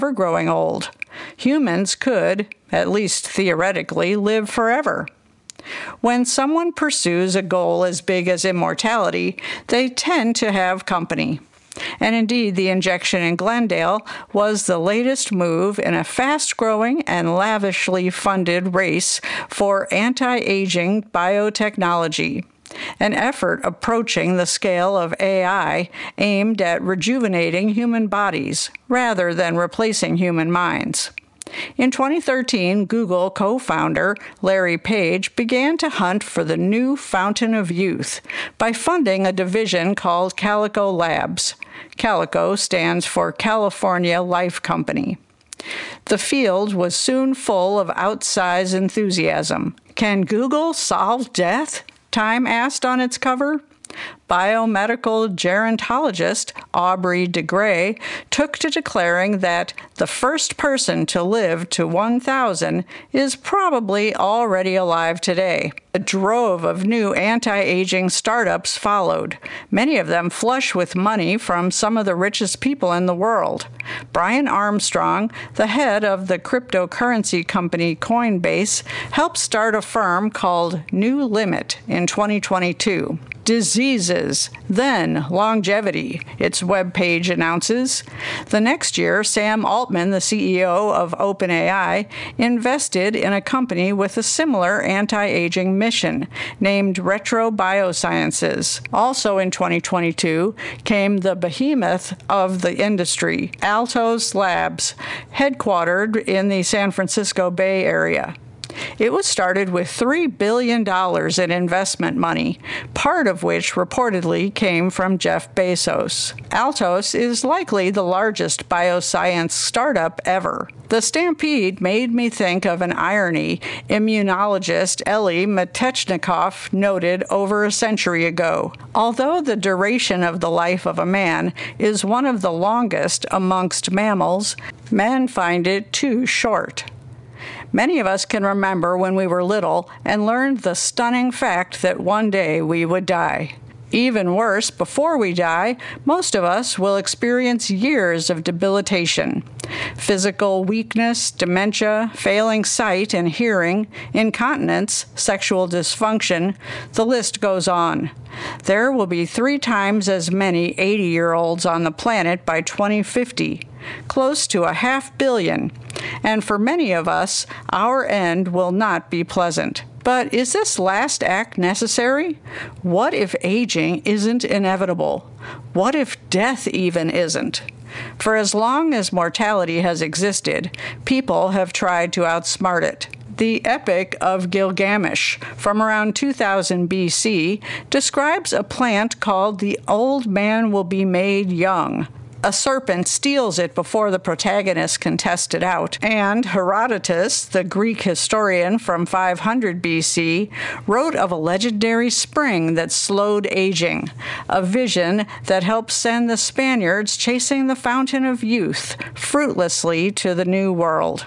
growing old. Humans could, at least theoretically, live forever. When someone pursues a goal as big as immortality, they tend to have company. And indeed, the injection in Glendale was the latest move in a fast-growing and lavishly funded race for anti-aging biotechnology, an effort approaching the scale of AI aimed at rejuvenating human bodies rather than replacing human minds. In 2013, Google co-founder Larry Page began to hunt for the new fountain of youth by funding a division called Calico Labs. Calico stands for California Life Company. The field was soon full of outsized enthusiasm. Can Google solve death? Time asked on its cover. Biomedical gerontologist Aubrey de Grey took to declaring that the first person to live to 1,000 is probably already alive today. A drove of new anti-aging startups followed, many of them flush with money from some of the richest people in the world. Brian Armstrong, the head of the cryptocurrency company Coinbase, helped start a firm called New Limit in 2022. Diseases, then longevity, its webpage announces. The next year, Sam Altman, the CEO of OpenAI, invested in a company with a similar anti-aging mission named Retro Biosciences. Also in 2022 came the behemoth of the industry, Altos Labs, headquartered in the San Francisco Bay Area. It was started with $3 billion in investment money, part of which reportedly came from Jeff Bezos. Altos is likely the largest bioscience startup ever. The stampede made me think of an irony immunologist Elie Metchnikoff noted over a century ago. Although the duration of the life of a man is one of the longest amongst mammals, men find it too short. Many of us can remember when we were little and learned the stunning fact that one day we would die. Even worse, before we die, most of us will experience years of debilitation. Physical weakness, dementia, failing sight and hearing, incontinence, sexual dysfunction, the list goes on. There will be 3 times as many 80-year-olds on the planet by 2050, close to 500 million. And for many of us, our end will not be pleasant. But is this last act necessary? What if aging isn't inevitable? What if death even isn't? For as long as mortality has existed, people have tried to outsmart it. The Epic of Gilgamesh, from around 2000 BC, describes a plant called the Old Man Will Be Made Young. A serpent steals it before the protagonist can test it out, and Herodotus, the Greek historian from 500 BC, wrote of a legendary spring that slowed aging, a vision that helped send the Spaniards chasing the fountain of youth fruitlessly to the New World.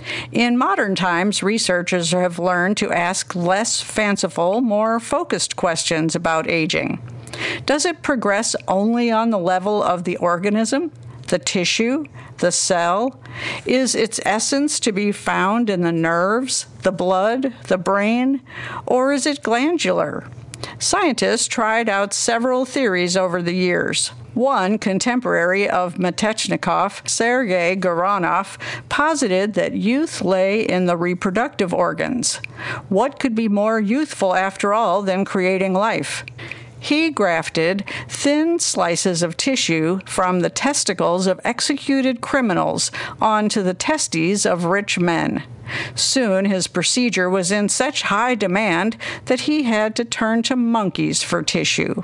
In modern times, researchers have learned to ask less fanciful, more focused questions about aging. Does it progress only on the level of the organism, the tissue, the cell? Is its essence to be found in the nerves, the blood, the brain, or is it glandular? Scientists tried out several theories over the years. One contemporary of Metchnikoff, Sergei Goranov, posited that youth lay in the reproductive organs. What could be more youthful, after all, than creating life? He grafted thin slices of tissue from the testicles of executed criminals onto the testes of rich men. Soon his procedure was in such high demand that he had to turn to monkeys for tissue.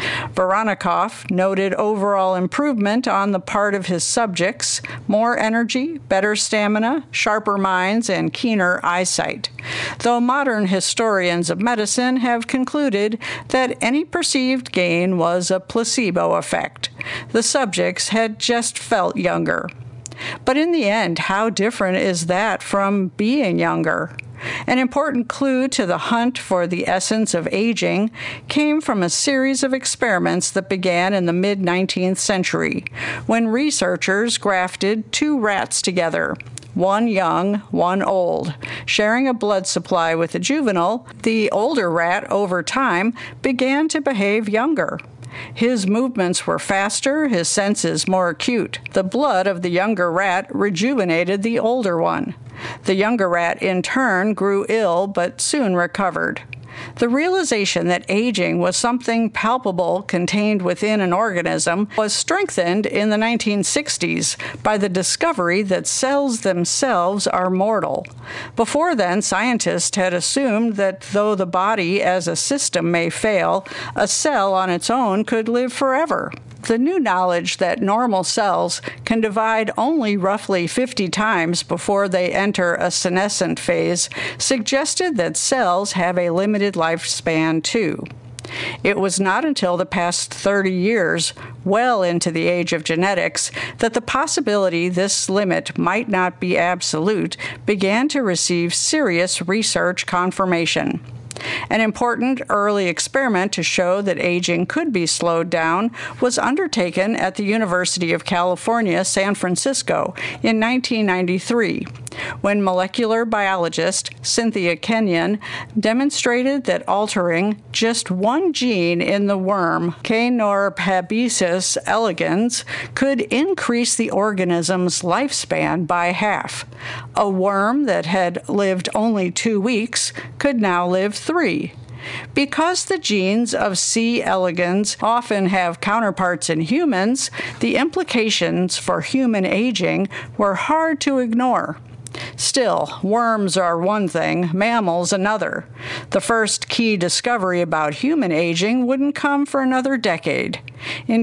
Voronikov noted overall improvement on the part of his subjects, more energy, better stamina, sharper minds, and keener eyesight, though modern historians of medicine have concluded that any perceived gain was a placebo effect. The subjects had just felt younger. But in the end, how different is that from being younger? An important clue to the hunt for the essence of aging came from a series of experiments that began in the mid-19th century, when researchers grafted two rats together, one young, one old. Sharing a blood supply with the juvenile, the older rat over time began to behave younger. His movements were faster, his senses more acute. The blood of the younger rat rejuvenated the older one. The younger rat, in turn, grew ill but soon recovered. The realization that aging was something palpable contained within an organism was strengthened in the 1960s by the discovery that cells themselves are mortal. Before then, scientists had assumed that though the body as a system may fail, a cell on its own could live forever. The new knowledge that normal cells can divide only roughly 50 times before they enter a senescent phase suggested that cells have a limited lifespan too. It was not until the past 30 years, well into the age of genetics, that the possibility this limit might not be absolute began to receive serious research confirmation. An important early experiment to show that aging could be slowed down was undertaken at the University of California, San Francisco in 1993, when molecular biologist Cynthia Kenyon demonstrated that altering just one gene in the worm Caenorhabditis elegans could increase the organism's lifespan by half. A worm that had lived only 2 weeks could now live 3. Because the genes of C. elegans often have counterparts in humans, the implications for human aging were hard to ignore. Still, worms are one thing, mammals another. The first key discovery about human aging wouldn't come for another decade. In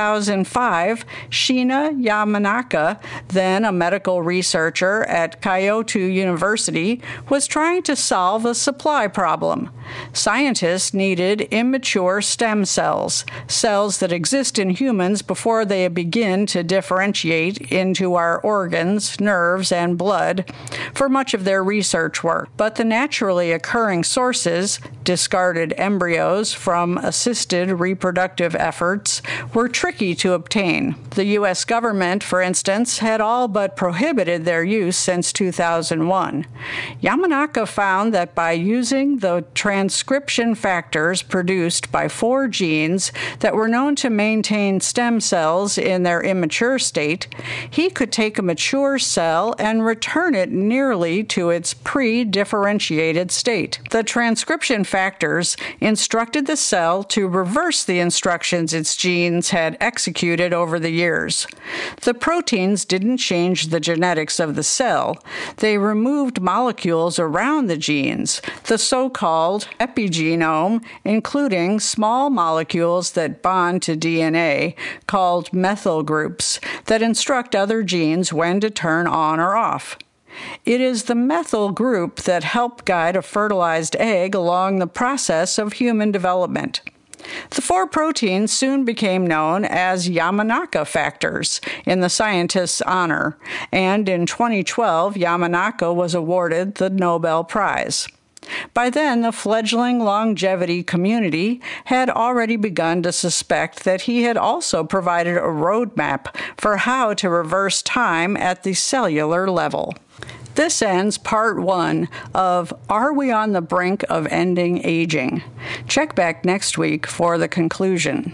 2005, Shinya Yamanaka, then a medical researcher at Kyoto University, was trying to solve a supply problem. Scientists needed immature stem cells, cells that exist in humans before they begin to differentiate into our organs, nerves, and blood, for much of their research work. But the naturally occurring sources, discarded embryos from assisted reproductive efforts, were tricky to obtain. The U.S. government, for instance, had all but prohibited their use since 2001. Yamanaka found that by using the transcription factors produced by 4 genes that were known to maintain stem cells in their immature state, he could take a mature cell and return it nearly to its pre-differentiated state. The transcription factors instructed the cell to reverse the instructions its genes had executed over the years. The proteins didn't change the genetics of the cell. They removed molecules around the genes, the so-called epigenome, including small molecules that bond to DNA, called methyl groups, that instruct other genes when to turn on or off. It is the methyl group that helped guide a fertilized egg along the process of human development. The 4 proteins soon became known as Yamanaka factors in the scientists' honor, and in 2012, Yamanaka was awarded the Nobel Prize. By then, the fledgling longevity community had already begun to suspect that he had also provided a roadmap for how to reverse time at the cellular level. This ends part 1 of Are We on the Brink of Ending Aging? Check back next week for the conclusion.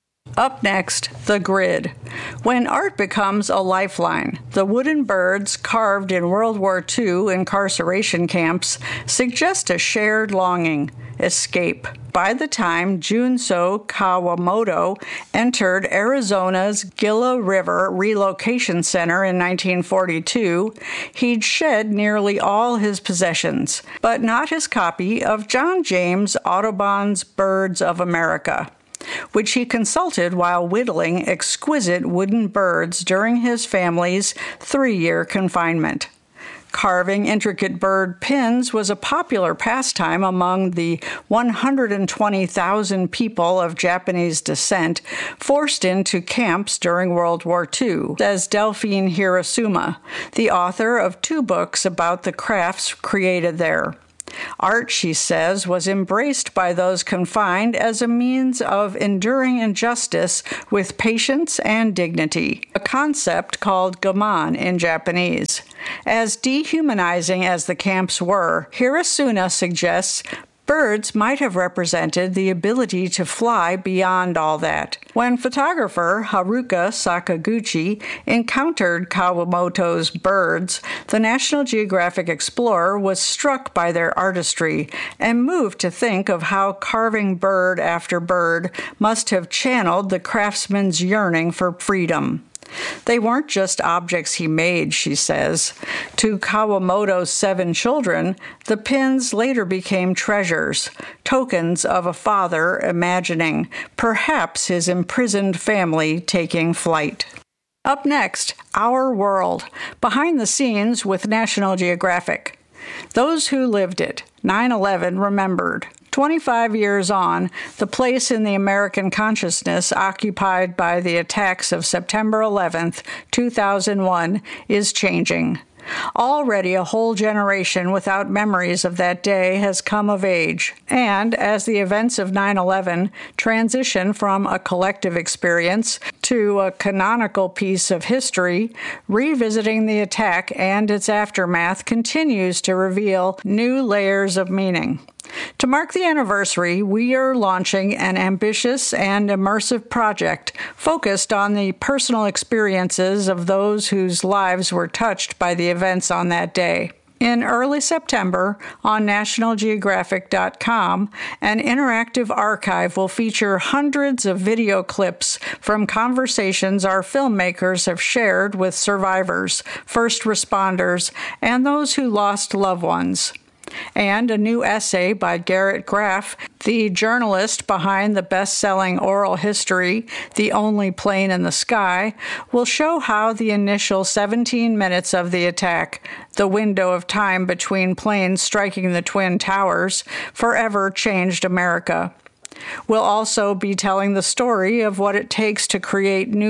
Up next, the grid. When art becomes a lifeline, the wooden birds carved in World War II incarceration camps suggest a shared longing, escape. By the time Junso Kawamoto entered Arizona's Gila River Relocation Center in 1942, he'd shed nearly all his possessions, but not his copy of John James Audubon's Birds of America, which he consulted while whittling exquisite wooden birds during his family's 3-year confinement. Carving intricate bird pins was a popular pastime among the 120,000 people of Japanese descent forced into camps during World War II, says Delphine Hirasuma, the author of 2 books about the crafts created there. Art, she says, was embraced by those confined as a means of enduring injustice with patience and dignity, a concept called gaman in Japanese. As dehumanizing as the camps were, Hirasuna suggests birds might have represented the ability to fly beyond all that. When photographer Haruka Sakaguchi encountered Kawamoto's birds, the National Geographic explorer was struck by their artistry and moved to think of how carving bird after bird must have channeled the craftsman's yearning for freedom. They weren't just objects he made, she says. To Kawamoto's 7 children, the pins later became treasures, tokens of a father imagining, perhaps his imprisoned family taking flight. Up next, Our World, behind the scenes with National Geographic. Those who lived it, 9/11 remembered. 25 years on, the place in the American consciousness occupied by the attacks of September 11th, 2001, is changing. Already a whole generation without memories of that day has come of age, and as the events of 9/11 transition from a collective experience to a canonical piece of history, revisiting the attack and its aftermath continues to reveal new layers of meaning. To mark the anniversary, we are launching an ambitious and immersive project focused on the personal experiences of those whose lives were touched by the events on that day. In early September, on nationalgeographic.com, an interactive archive will feature hundreds of video clips from conversations our filmmakers have shared with survivors, first responders, and those who lost loved ones. And a new essay by Garrett Graff, the journalist behind the best-selling oral history, The Only Plane in the Sky, will show how the initial 17 minutes of the attack, the window of time between planes striking the Twin Towers, forever changed America. We'll also be telling the story of what it takes to create new